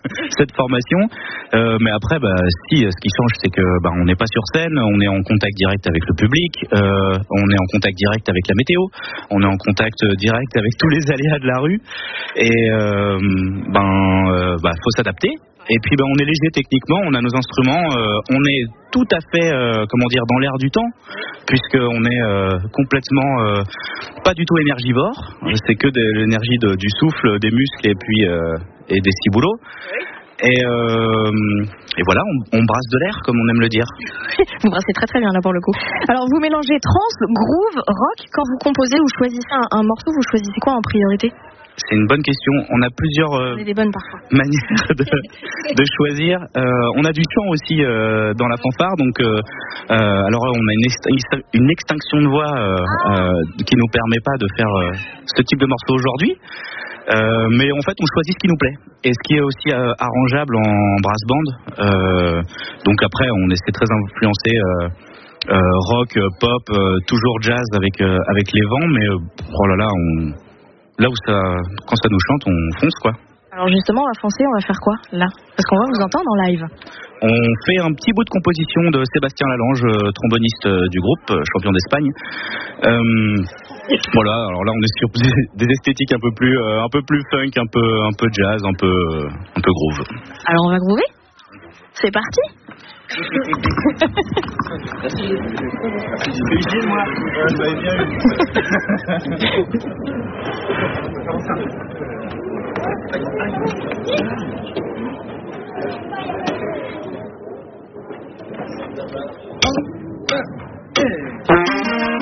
cette formation. Mais après, si, ce qui change, c'est que on n'est pas sur scène, on est en contact direct avec le public, on est en contact direct avec la météo, on est en contact direct avec tous les aléas de la rue. Et faut s'adapter. Et puis on est léger techniquement, on a nos instruments, on est tout à fait dans l'air du temps, puisqu'on est complètement pas du tout énergivore, c'est que de l'énergie du souffle, des muscles et puis et des ciboulots. Et voilà, on brasse de l'air, comme on aime le dire. Vous brassez très très bien là pour le coup. Alors vous mélangez trance, groove, rock. Quand vous composez ou choisissez un morceau, vous choisissez quoi en priorité ? C'est une bonne question. On a plusieurs manières de choisir. On a du chant aussi dans la fanfare, donc alors on a une extinction de voix qui nous permet pas de faire ce type de morceau aujourd'hui. Mais en fait, on choisit ce qui nous plaît et ce qui est aussi arrangeable en brass band. Donc après, on essaie très influencé rock, pop, toujours jazz avec les vents, mais là où quand ça nous chante, on fonce quoi. Alors justement, on va foncer, on va faire quoi là ? Parce qu'on va vous entendre en live. On fait un petit bout de composition de Sébastien Lallange, tromboniste du groupe, champion d'Espagne. Voilà, alors là on est sur des esthétiques un peu plus funk, un peu jazz, un peu groove. Alors on va groover ? C'est parti. Moi,